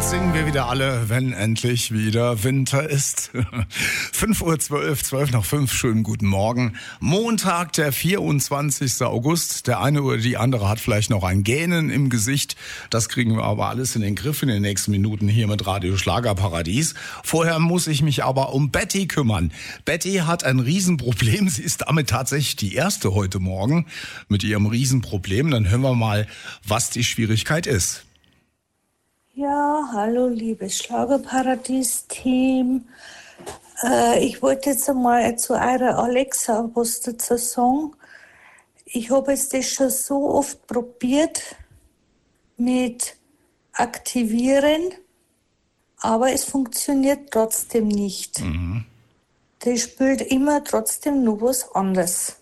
singen wir wieder alle, wenn endlich wieder Winter ist. 5:12 Uhr, 12 nach 5, schönen guten Morgen. Montag, der 24. August. Der eine oder die andere hat vielleicht noch ein Gähnen im Gesicht. Das kriegen wir aber alles in den Griff in den nächsten Minuten hier mit Radio Schlagerparadies. Vorher muss ich mich aber um Betty kümmern. Betty hat ein Riesenproblem. Sie ist damit tatsächlich die erste heute Morgen mit ihrem Riesenproblem. Dann hören wir mal, was die Schwierigkeit ist. Ja, hallo liebes Schlagerparadies-Team. Ich wollte jetzt einmal zu eurer Alexa was dazu sagen. Ich habe jetzt das schon so oft probiert mit Aktivieren, aber es funktioniert trotzdem nicht. Die spielt immer trotzdem nur was anderes.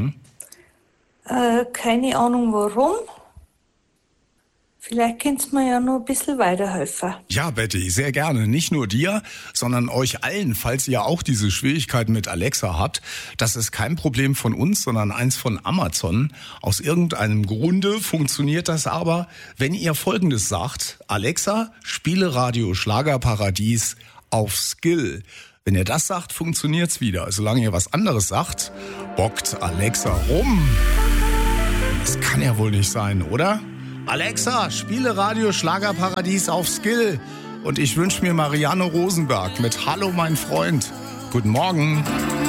Keine Ahnung warum. Vielleicht könnt ihr mir ja noch ein bisschen weiterhelfen. Ja, Betty, sehr gerne. Nicht nur dir, sondern euch allen, falls ihr auch diese Schwierigkeiten mit Alexa habt. Das ist kein Problem von uns, sondern eins von Amazon. Aus irgendeinem Grunde funktioniert das aber, wenn ihr Folgendes sagt: Alexa, spiele Radio Schlagerparadies auf Skill. Wenn ihr das sagt, funktioniert's wieder. Solange ihr was anderes sagt, bockt Alexa rum. Das kann ja wohl nicht sein, oder? Alexa, spiele Radio Schlagerparadies auf Skill. Und ich wünsche mir Marianne Rosenberg mit Hallo, mein Freund. Guten Morgen.